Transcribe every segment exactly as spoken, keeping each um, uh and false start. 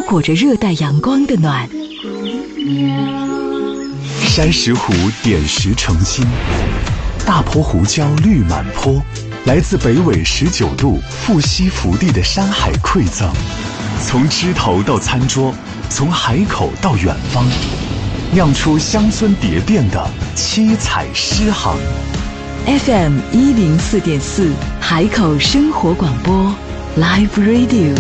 裹着热带阳光的暖。 山石湖点石成金，大坡胡椒绿满坡，来自北纬十九度富硒福地的山海馈赠，从枝头到餐桌，从海口到远方，酿出乡村蝶变的七彩诗行。 F M 一零四点四海口生活广播 Live Radio。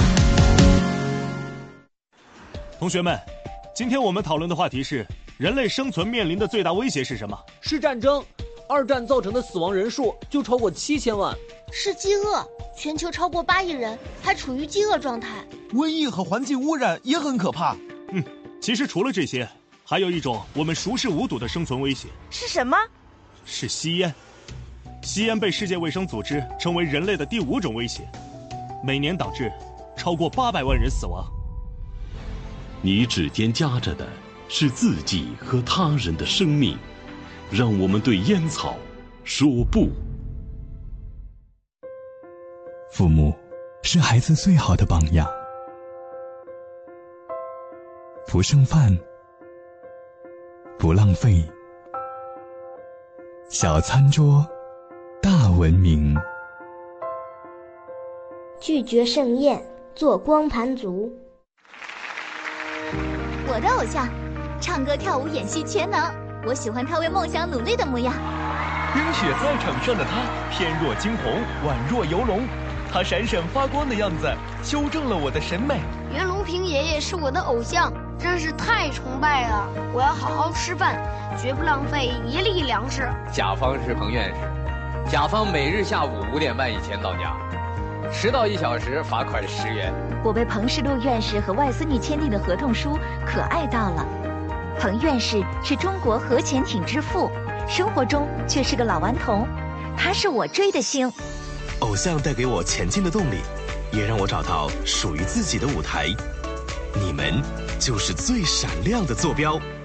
同学们，今天我们讨论的话题是：人类生存面临的最大威胁是什么？ 是战争。二战造成的死亡人数就超过七千万。 是饥饿，全球超过八亿人还处于饥饿状态。 瘟疫和环境污染也很可怕。 嗯，其实除了这些，还有一种我们熟视无睹的生存威胁。 是什么？ 是吸烟。吸烟被世界卫生组织称为人类的第五种威胁，每年导致超过八百万人死亡。 你指尖夹着的是自己和他人的生命，让我们对烟草说不。 父母是孩子最好的榜样，不剩饭，不浪费，小餐桌大文明。 拒绝盛宴，做光盘族。 我的偶像，唱歌跳舞演戏全能，我喜欢他为梦想努力的模样。 冰雪在场上的他，翩若惊鸿，宛若游龙，他闪闪发光的样子修正了我的审美。 袁隆平爷爷是我的偶像，真是太崇拜了，我要好好吃饭，绝不浪费一粒粮食。 甲方是彭院士，甲方每日下午五点半以前到家，迟到一小时罚款十元。 我被彭世禄院士和外孙女签订的合同书可爱到了。彭院士是中国核潜艇之父，生活中却是个老顽童，他是我追的星。 偶像带给我前进的动力，也让我找到属于自己的舞台。你们就是最闪亮的坐标。